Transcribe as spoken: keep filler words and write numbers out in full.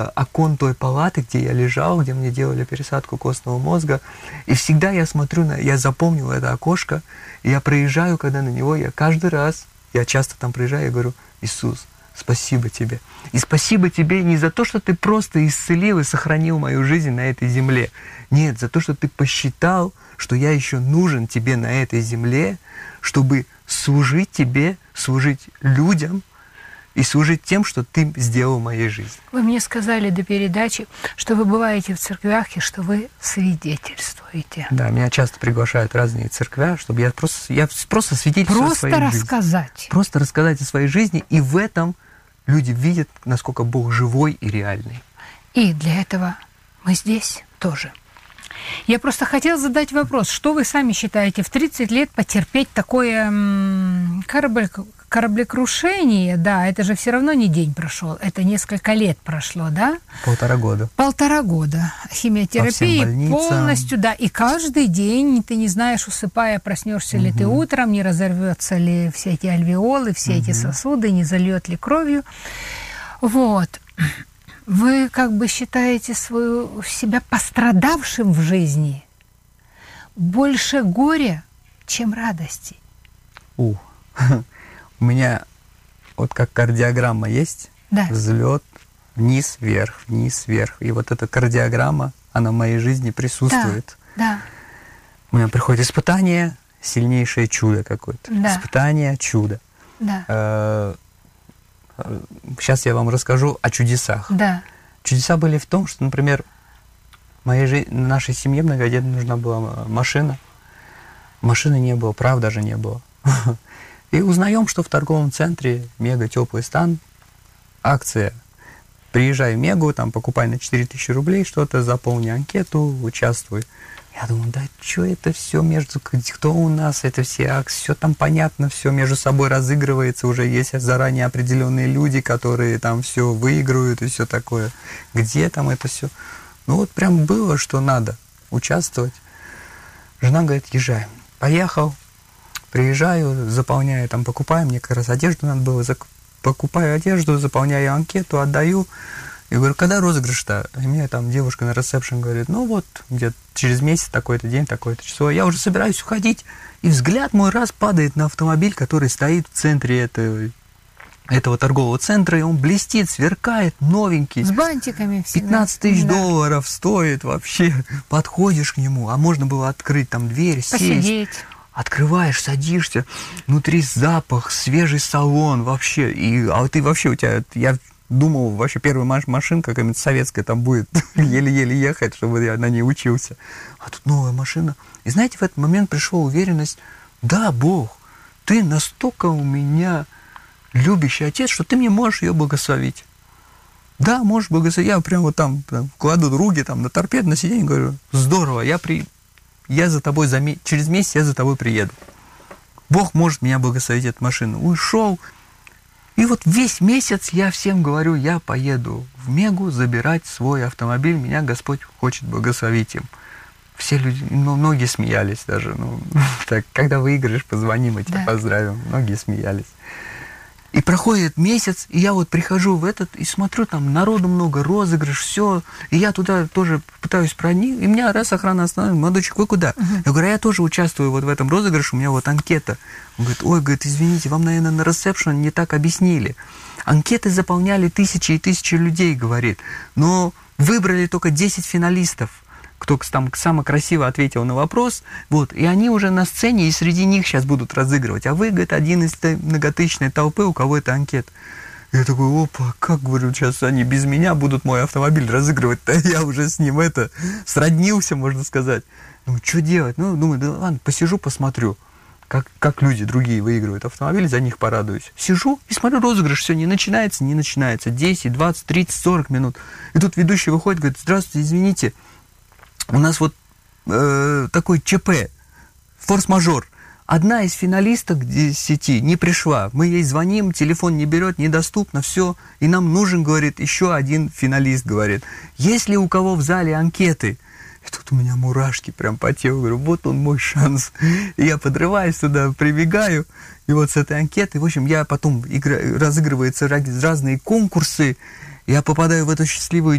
окон той палаты, где я лежал, где мне делали пересадку костного мозга. И всегда я смотрю на... Я запомнил это окошко, и я проезжаю, когда на него, я каждый раз, я часто там проезжаю, я говорю: Иисус, спасибо тебе. И спасибо тебе не за то, что ты просто исцелил и сохранил мою жизнь на этой земле. Нет, за то, что ты посчитал, что я еще нужен тебе на этой земле, чтобы служить тебе, служить людям, и служить тем, что ты сделал в моей жизни. Вы мне сказали до передачи, что вы бываете в церквях и что вы свидетельствуете. Да, меня часто приглашают в разные церкви, чтобы я просто, я просто свидетельствовал о своей жизни. Просто рассказать. Просто рассказать о своей жизни, и в этом люди видят, насколько Бог живой и реальный. И для этого мы здесь тоже. Я просто хотела задать вопрос, что вы сами считаете, в тридцать лет потерпеть такое м, корабль, кораблекрушение, да, это же все равно не день прошел, это несколько лет прошло, да? Полтора года. Полтора года. Химиотерапии полностью, да, и каждый день ты не знаешь, усыпая, проснешься угу. ли ты утром, не разорвется ли все эти альвеолы, все угу. эти сосуды, не зальет ли кровью. Вот. Вы как бы считаете свою, себя пострадавшим в жизни? Больше горя, чем радости? У, у меня вот как кардиограмма есть, да. взлет, вниз, вверх, вниз, вверх. И вот эта кардиограмма, она в моей жизни присутствует. Да, да. У меня приходит испытание, сильнейшее чудо какое-то. Да. Испытание, чудо. Да. Сейчас я вам расскажу о чудесах. Да. Чудеса были в том, что, например, моей жи... нашей семье многодетной нужна была машина. Машины не было, прав даже не было. И узнаем, что в торговом центре Мега Теплый Стан, акция. Приезжай в Мегу, там покупай на четыре тысячи рублей что-то, заполни анкету, участвуй. Я думаю, да что это все между... Кто у нас, это все акции, все там понятно, все между собой разыгрывается, уже есть заранее определенные люди, которые там все выигрывают и все такое. Где там это все? Ну вот прям было, что надо участвовать. Жена говорит, езжай. Поехал, приезжаю, заполняю, там покупаю, мне как раз одежду надо было, покупаю одежду, заполняю анкету, отдаю. Я говорю, когда розыгрыш-то? И мне там девушка на ресепшн говорит, ну вот, где-то через месяц, такой-то день, такое-то число. Я уже собираюсь уходить, и взгляд мой раз падает на автомобиль, который стоит в центре этого, этого торгового центра, и он блестит, сверкает, новенький. С бантиками всегда. пятнадцать тысяч да. долларов стоит вообще. Подходишь к нему, а можно было открыть там дверь, посидеть. Сесть. Открываешь, садишься, внутри запах, свежий салон вообще. И, а ты вообще, у тебя, я... Думал, вообще первая машинка какая-нибудь советская там будет еле-еле ехать, чтобы я на ней учился. А тут новая машина. И знаете, в этот момент пришла уверенность, да, Бог, ты настолько у меня любящий отец, что ты мне можешь ее благословить. Да, можешь благословить. Я прям вот там, там кладу руки там, на торпеду, на сиденье, говорю, здорово, я, при... я за тобой, за... через месяц я за тобой приеду. Бог может меня благословить эту машину. Ушел. И вот весь месяц я всем говорю, я поеду в Мегу забирать свой автомобиль, меня Господь хочет благословить им. Все люди, ну, многие смеялись даже. Ну, так, когда выиграешь, позвони, мы тебя да. поздравим. Многие смеялись. И проходит месяц, и я вот прихожу в этот, и смотрю, там народу много, розыгрыш, все. И я туда тоже пытаюсь проникнуть, и меня раз охрана останавливает, молодой человек, вы куда? Uh-huh. Я говорю, а я тоже участвую вот в этом розыгрыше, у меня вот анкета. Он говорит, ой, говорит, извините, вам, наверное, на ресепшн не так объяснили. Анкеты заполняли тысячи и тысячи людей, говорит, но выбрали только десять финалистов, кто там самый красиво ответил на вопрос, вот, и они уже на сцене, и среди них сейчас будут разыгрывать. А вы, говорит, один из многотысячной толпы, у кого это анкет. Я такой, опа, как, говорю, сейчас они без меня будут мой автомобиль разыгрывать-то, я уже с ним это, сроднился, можно сказать. Думаю, что делать? Ну, думаю, да ладно, посижу, посмотрю, как, как люди другие выигрывают автомобиль, за них порадуюсь. Сижу и смотрю розыгрыш, все, не начинается, не начинается, десять, двадцать, тридцать, сорок минут. И тут ведущий выходит, говорит, здравствуйте, извините, у нас вот э, такой ЧП, форс-мажор. Одна из финалисток сети не пришла. Мы ей звоним, телефон не берет, недоступно, все. И нам нужен, говорит, еще один финалист, говорит. Есть ли у кого в зале анкеты? И тут у меня мурашки прям по телу. Говорю, вот он мой шанс. И я подрываюсь туда, прибегаю. И вот с этой анкетой, в общем, я потом игра... разыгрываются разные конкурсы. Я попадаю в эту счастливую